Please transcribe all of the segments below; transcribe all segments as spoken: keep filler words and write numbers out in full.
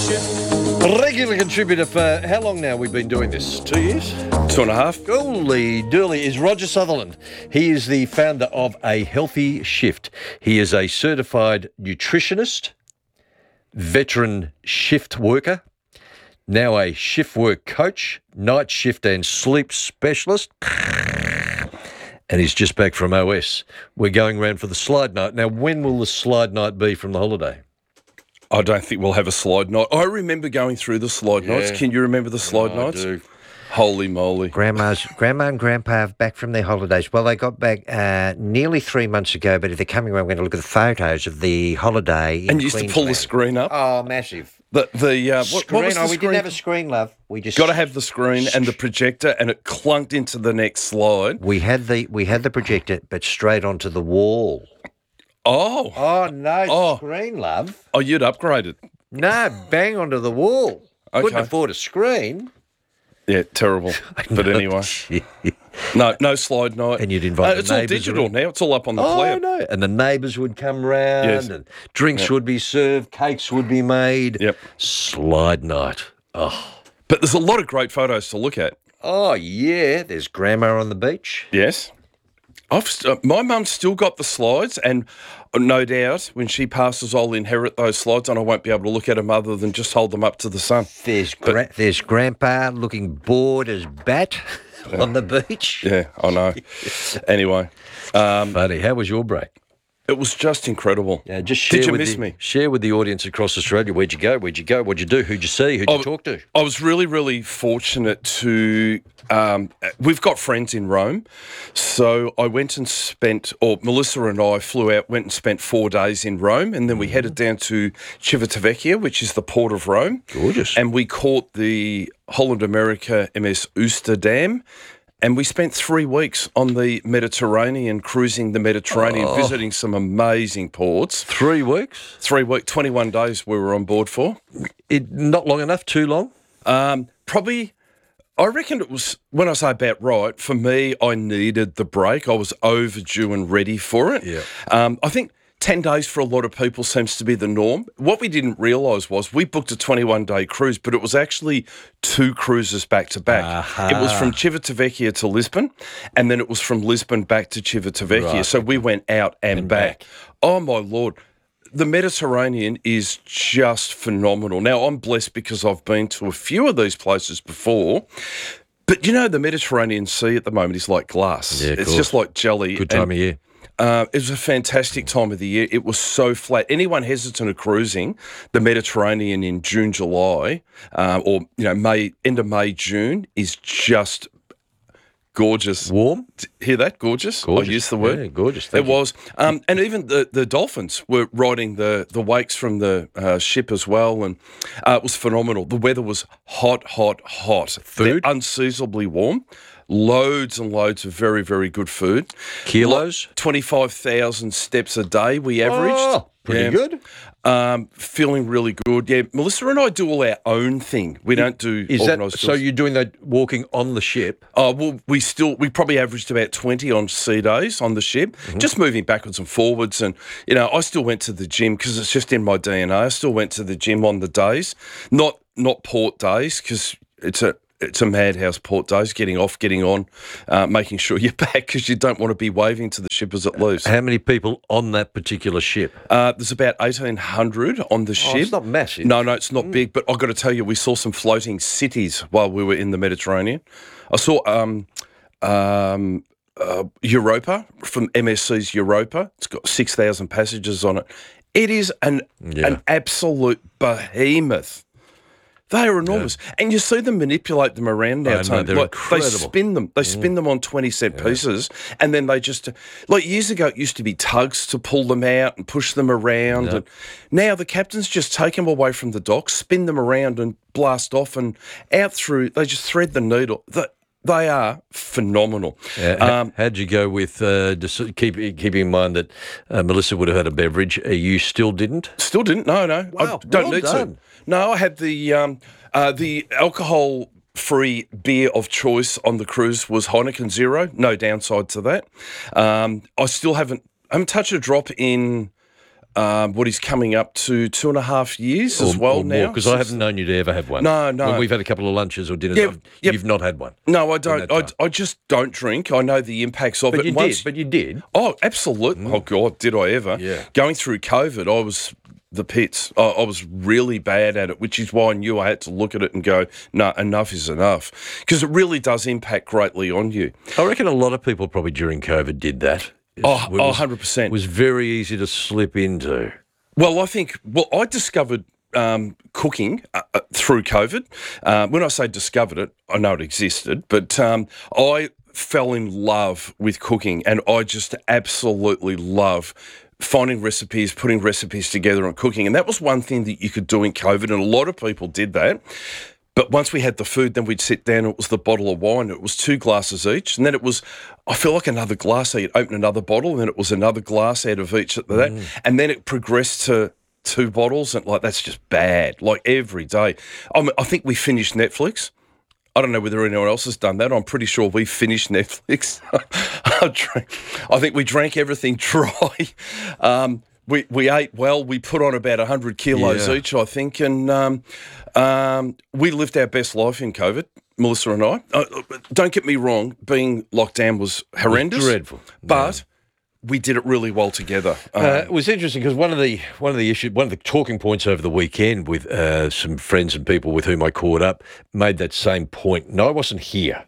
Regular contributor for how long now we've been doing this? Two years? Two and a half. Holy dooly is Roger Sutherland. He is the founder of A Healthy Shift. He is a certified nutritionist, veteran shift worker, now a shift work coach, night shift and sleep specialist, and he's just back from O S. We're going around for the slide night. Now, when will the slide night be from the holiday? I don't think we'll have a slide night. I remember going through the slide Yeah. nights. Can you remember the slide Oh, I nights? do. Holy moly. Grandma's grandma and grandpa are back from their holidays. Well, they got back uh, nearly three months ago, but if they're coming around, we're going to look at the photos of the holiday in And you used to pull the Queensland. screen up. Oh, massive. The, the, uh, what, Screen. what was the oh, we screen? didn't have a screen, love. We just Got to have the screen and the projector, and it clunked into the next slide. we had the we had the projector, but straight onto the wall. Oh, Oh no, Oh. screen, love. oh, you'd upgraded. No, bang onto the wall. Couldn't Okay. afford a screen. Yeah, terrible. But anyway, no, no slide night. And you'd invite Uh, the It's all neighbours digital around. now. It's all up on the Oh, I cloud. know. And the neighbours would come round Yes. and drinks would be served, cakes would be made. Yep. Slide night. Oh, But there's a lot of great photos to look at. oh yeah. There's grandma on the beach. Yes. I've st- uh, my mum's still got the slides, and uh, no doubt when she passes, I'll inherit those slides, and I won't be able to look at them other than just hold them up to the sun. There's gra- there's grandpa looking bored as bat on the beach. Yeah, I know. Anyway, um, Funny. How was your break? it was just incredible. Yeah, just share Did you with miss the, me? Share with the audience across Australia. Where'd you go? Where'd you go? What'd you do? Who'd you see? Who'd you Oh, talk to? I was really, really fortunate to. Um, we've got friends in Rome, so I went and spent, or Melissa and I flew out, went and spent four days in Rome, and then we headed down to Civitavecchia, which is the port of Rome. Gorgeous. And we caught the Holland America M S Oosterdam. And we spent three weeks on the Mediterranean, cruising the Mediterranean, visiting some amazing ports. Three weeks? Three weeks, twenty-one days we were on board for. It, not long enough? Too long? Um, probably, I reckon it was, when I say about right, for me, I needed the break. I was overdue and ready for it. Yeah. Um, I think ten days for a lot of people seems to be the norm. What we didn't realise was we booked a twenty-one day cruise, but it was actually two cruises back to back. Aha. It was from Civitavecchia to Lisbon, and then it was from Lisbon back to Civitavecchia. Right, So we went out and, And back. back. Oh, my Lord. The Mediterranean is just phenomenal. Now, I'm blessed because I've been to a few of these places before, but you know, the Mediterranean Sea at the moment is like glass. Yeah, of it's course. just like jelly. Good time and, of year. uh, it was a fantastic time of the year. It was so flat. Anyone hesitant of cruising the Mediterranean in June, July, uh, or you know, May, end of May, June is just gorgeous. Warm? Hear that? Gorgeous. Gorgeous. I used the word. Yeah, gorgeous. It Thank you. was, um, and even the, the dolphins were riding the, the wakes from the uh, ship as well, and uh, it was phenomenal. The weather was hot, hot, hot. Food? They're unseasonably warm. Loads and loads of very, very good food. Kilos? Twenty-five thousand steps a day we averaged. Oh, pretty Yeah. good. Um, feeling really good. Yeah, Melissa and I do all our own thing. We don't do Is that organised so? tours. You're doing that walking on the ship? Oh, well, we still, we probably averaged about twenty on sea days on the ship, Mm-hmm. just moving backwards and forwards. And, you know, I still went to the gym because it's just in my D N A. I still went to the gym on the days, not not port days, because it's a, it's a madhouse port days, getting off, getting on, uh, making sure you're back because you don't want to be waving to the ship as it leaves. How many people on that particular ship? Uh, there's about eighteen hundred on the ship. Oh, it's not massive. No, no, it's not big. But I've got to tell you, we saw some floating cities while we were in the Mediterranean. I saw um, um, uh, Europa from M S C's Europa. It's got six thousand passengers on it. It is an Yeah. an absolute behemoth. They are enormous, and you see them manipulate them around now. I know, Tony. they're Like, they incredible. spin them. They spin them on twenty cent pieces, and then they just like years ago. It used to be tugs to pull them out and push them around, and now the captains just take them away from the dock, spin them around, and blast off and out through. They just thread the needle. They, they are phenomenal. Uh, Um, how'd you go with, uh, just keep, keeping in mind that uh, Melissa would have had a beverage, uh, you still didn't? Still didn't. No, no. Wow, I don't well need done. to. No, I had the um, uh, the alcohol-free beer of choice on the cruise was Heineken Zero. No downside to that. Um, I still haven't. I haven't touched a drop in um, what is coming up to two and a half years as well now. Because I haven't known you to ever have one. No, no. When we've had a couple of lunches or dinners, Yep, I've- yep. you've not had one. No, I don't. that I, time. I just don't drink. I know the impacts of But it. you Once- did. But you did. Oh, absolutely. Oh, God, did I ever. Yeah. Going through COVID, I was the pits. I, I was really bad at it, which is why I knew I had to look at it and go, no, enough is enough. Because it really does impact greatly on you. I reckon a lot of people probably during COVID did that. Oh, It oh, was- one hundred percent. It was very easy to slip into. Well, I think, well, I discovered um, cooking uh, uh, through COVID. Uh, when I say discovered it, I know it existed, but um, I fell in love with cooking, and I just absolutely love finding recipes, putting recipes together and cooking. And that was one thing that you could do in COVID, and a lot of people did that. But once we had the food, then we'd sit down, and it was the bottle of wine. It was two glasses each. And then it was, I feel like another glass. So you'd open another bottle, and then it was another glass out of each of that. Mm. And then it progressed to two bottles. And like, that's just bad. Like every day. I mean, I think we finished Netflix. I don't know whether anyone else has done that. I'm pretty sure we finished Netflix. I, drank, I think we drank everything dry. Um, we we ate well. We put on about one hundred kilos Yeah. each, I think, and um, um, we lived our best life in COVID, Melissa and I. Uh, don't get me wrong, being locked down was horrendous, dreadful. but we did it really well together. Um, Uh, it was interesting because one of the one of the issues, one of the talking points over the weekend with uh, some friends and people with whom I caught up made that same point. No, I wasn't here.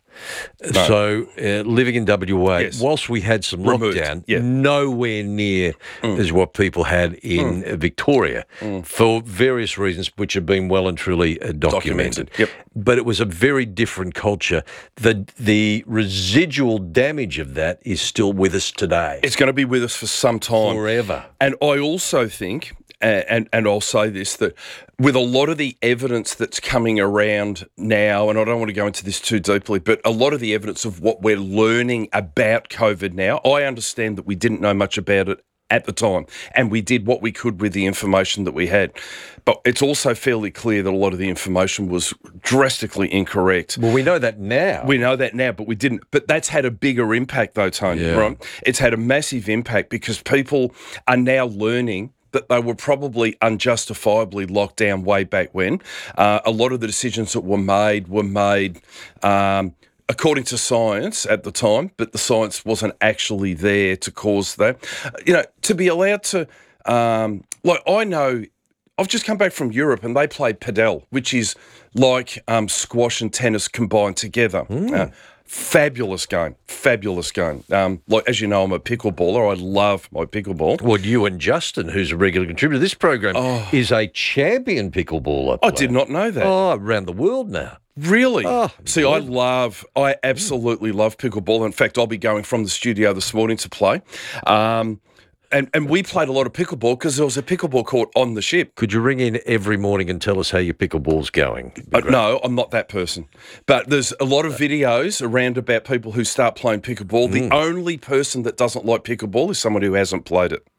So uh, living in W A, Yes. whilst we had some Removed, lockdown, yeah. nowhere near as what people had in uh, Victoria for various reasons, which have been well and truly uh, documented. Documented, yep. But it was a very different culture. The the residual damage of that is still with us today, it's going to be with us for some time. forever. And I also think, and, and and I'll say this, that with a lot of the evidence that's coming around now, and I don't want to go into this too deeply, but a lot of the evidence of what we're learning about COVID now, I understand that we didn't know much about it at the time, and we did what we could with the information that we had. But it's also fairly clear that a lot of the information was drastically incorrect. Well, we know that now. We know that now, but we didn't. But that's had a bigger impact, though, Tony, Yeah. right? It's had a massive impact because people are now learning that they were probably unjustifiably locked down way back when. Uh, a lot of the decisions that were made were made um, according to science at the time, but the science wasn't actually there to cause that. You know, to be allowed to, um, like, I know, I've just come back from Europe and they play padel, which is like um, squash and tennis combined together. Uh, fabulous game, fabulous game. Um, like, as you know, I'm a pickleballer. I love my pickleball. Well, you and Justin, who's a regular contributor to this program, is a champion pickleballer I player. did not know that. Oh, around the world now. Really? Oh, See, I love, I absolutely love pickleball. In fact, I'll be going from the studio this morning to play. Um, and, and we played a lot of pickleball because there was a pickleball court on the ship. Could you ring in every morning and tell us how your pickleball's going? It'd be Uh, great. no, I'm not that person. But there's a lot of videos around about people who start playing pickleball. The only person that doesn't like pickleball is someone who hasn't played it.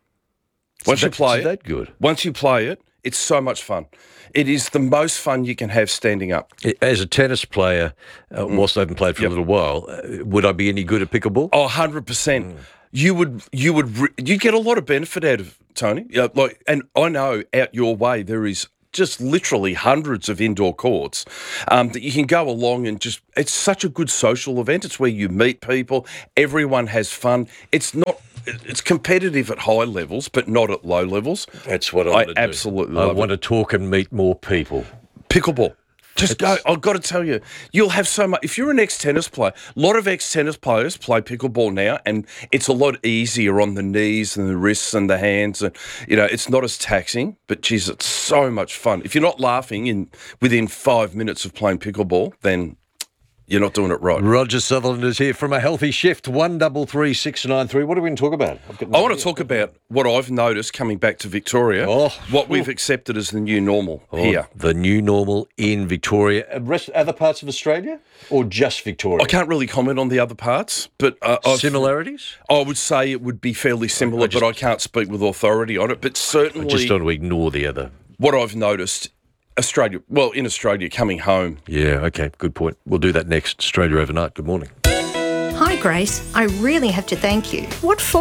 Once Is you that- play is it, that good? once you play it, it's so much fun. It is the most fun you can have standing up. As a tennis player, uh, whilst I haven't played for a little while, uh, would I be any good at pickleball? Oh, one hundred percent. You would, you would, re- you get a lot of benefit out of it, Tony. Yeah, like, and I know out your way there is just literally hundreds of indoor courts um, that you can go along and just. It's such a good social event. It's where you meet people. Everyone has fun. It's not. It's competitive at high levels, but not at low levels. That's what I, I want to do. absolutely I love want it. to talk and meet more people. Pickleball. Just go. I've got to tell you, you'll have so much. If you're an ex-tennis player, a lot of ex-tennis players play pickleball now, and it's a lot easier on the knees and the wrists and the hands. And you know, it's not as taxing. But geez, it's so much fun. If you're not laughing in within five minutes of playing pickleball, then you're not doing it right. Roger Sutherland is here from A Healthy Shift, one double three six nine three. What are we going to talk about? I've got no I want to idea. talk about what I've noticed coming back to Victoria. Oh. what we've accepted as the new normal here. The new normal in Victoria. Uh, Rest, other parts of Australia or just Victoria? I can't really comment on the other parts, but uh, I've, Similarities? I would say it would be fairly similar, just- but I can't speak with authority on it. But I certainly, just want to ignore the other. what I've noticed, Australia, well, in Australia, coming home. Yeah, okay, good point. We'll do that next. Australia Overnight. Good morning. Hi, Grace. I really have to thank you. What for?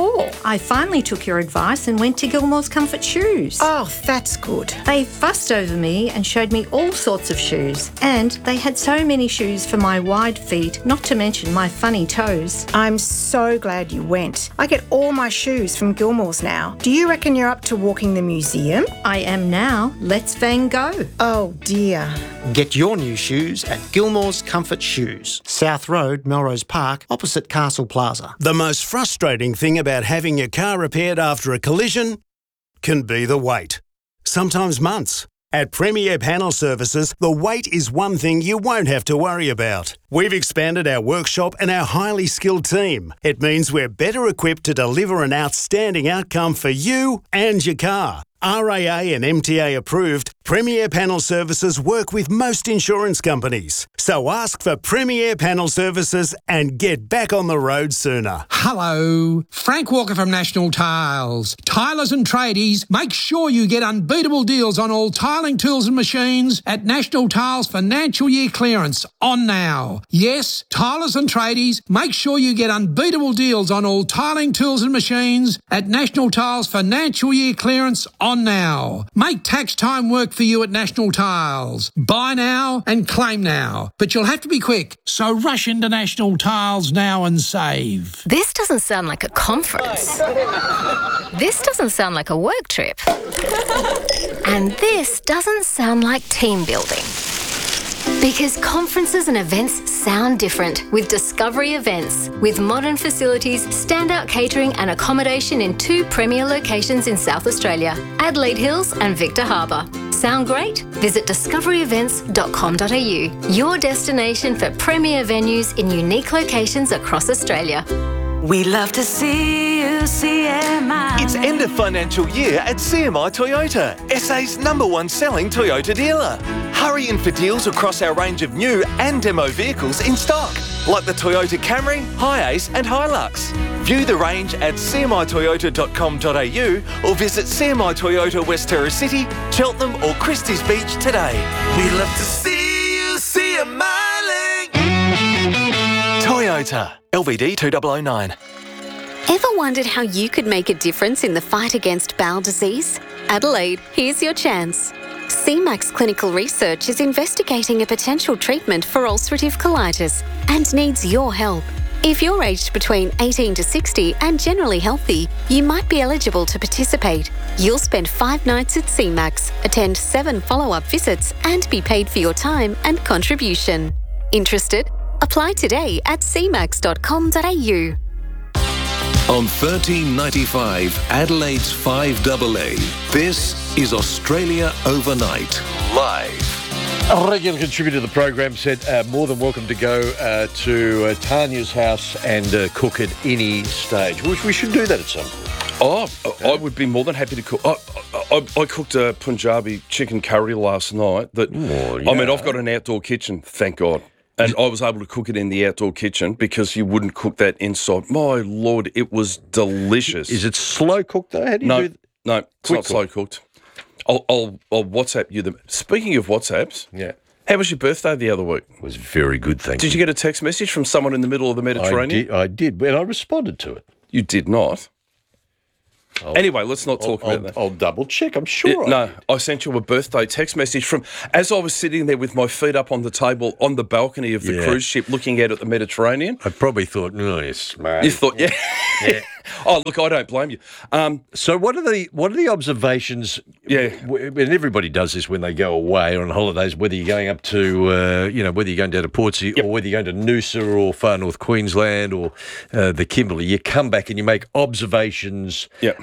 I finally took your advice and went to Gilmore's Comfort Shoes. Oh, that's good. They fussed over me and showed me all sorts of shoes. And they had so many shoes for my wide feet, not to mention my funny toes. I'm so glad you went. I get all my shoes from Gilmore's now. Do you reckon you're up to walking the museum? I am now. Let's Van Gogh. Oh, dear. Get your new shoes at Gilmore's Comfort Shoes, South Road, Melrose Park, opposite Castle Plaza. The most frustrating thing about having your car repaired after a collision can be the wait. Sometimes months. At Premier Panel Services, the wait is one thing you won't have to worry about. We've expanded our workshop and our highly skilled team. It means we're better equipped to deliver an outstanding outcome for you and your car. R A A and M T A approved, Premier Panel Services work with most insurance companies. So ask for Premier Panel Services and get back on the road sooner. Hello, Frank Walker from National Tiles. Tilers and tradies, make sure you get unbeatable deals on all tiling tools and machines at National Tiles Financial Year Clearance on now. Yes, tilers and tradies, make sure you get unbeatable deals on all tiling tools and machines at National Tiles Financial Year Clearance on now. Make tax time work for you at National Tiles. Buy now and claim now. But you'll have to be quick, so rush into National Tiles now and save. This doesn't sound like a conference. This doesn't sound like a work trip. And this doesn't sound like team building. Because conferences and events sound different with Discovery Events. With modern facilities, standout catering and accommodation in two premier locations in South Australia, Adelaide Hills and Victor Harbour. Sound great? Visit discovery events dot com dot a u, your destination for premier venues in unique locations across Australia. We love to see you, C M I. It's end of financial year at C M I Toyota, S A's number one selling Toyota dealer. Hurry in for deals across our range of new and demo vehicles in stock, like the Toyota Camry, Hiace and Hilux. View the range at c m i toyota dot com dot a u or visit C M I Toyota West Terra City, Cheltenham or Christie's Beach today. We love to see you, C M I. Toyota, L V D two thousand nine. Ever wondered how you could make a difference in the fight against bowel disease? Adelaide, here's your chance. C MAX Clinical Research is investigating a potential treatment for ulcerative colitis and needs your help. If you're aged between eighteen to sixty and generally healthy, you might be eligible to participate. You'll spend five nights at C MAX, attend seven follow-up visits and be paid for your time and contribution. Interested? Apply today at c max dot com dot a u. On thirteen ninety-five, Adelaide's five A A, this is Australia Overnight, live. A regular contributor to the program said, uh, more than welcome to go uh, to uh, Tanya's house and uh, cook at any stage, which we should do that at some point. Oh, okay. I would be more than happy to cook. I, I, I cooked a Punjabi chicken curry last night. That oh, yeah. I mean, I've got an outdoor kitchen, thank God. And I was able to cook it in the outdoor kitchen because you wouldn't cook that inside. My Lord, it was delicious. Is it slow cooked though? How do you no, do th- No, it's Quick not slow cooked. I'll, I'll, I'll WhatsApp you them. Speaking of WhatsApps, yeah. How was your birthday the other week? It was very good, thank did you. Did you get a text message from someone in the middle of the Mediterranean? I did, I did, and I responded to it. You did not? I'll, anyway, let's not talk I'll, about I'll, that. I'll double check, I'm sure it, I No, did. I sent you a birthday text message from, as I was sitting there with my feet up on the table on the balcony of the Yeah. cruise ship looking out at the Mediterranean. I probably thought, no, you're smart. You thought, yeah. yeah. Oh, look, I don't blame you. Um, so what are the what are the observations? Yeah. w- And everybody does this when they go away or on holidays, whether you're going up to, uh, you know, whether you're going down to Portsea Yep. or whether you're going to Noosa or far north Queensland or uh, the Kimberley, you come back and you make observations Yep.